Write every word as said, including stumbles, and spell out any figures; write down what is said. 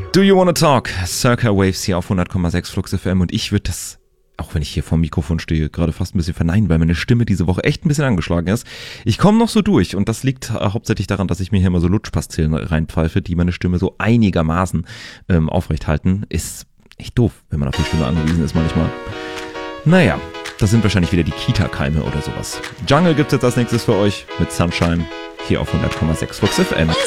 Do You Wanna Talk? Circa Waves hier auf hundert Komma sechs Flux F M und ich würde das, auch wenn ich hier vorm Mikrofon stehe, gerade fast ein bisschen verneinen, weil meine Stimme diese Woche echt ein bisschen angeschlagen ist. Ich komme noch so durch und das liegt äh, hauptsächlich daran, dass ich mir hier immer so Lutschpastillen reinpfeife, die meine Stimme so einigermaßen ähm, aufrecht halten. Ist echt doof, wenn man auf die Stimme angewiesen ist manchmal. Naja, das sind wahrscheinlich wieder die Kita-Keime oder sowas. Jungle gibt's jetzt als nächstes für euch mit Sunshine hier auf hundert Komma sechs Flux F M.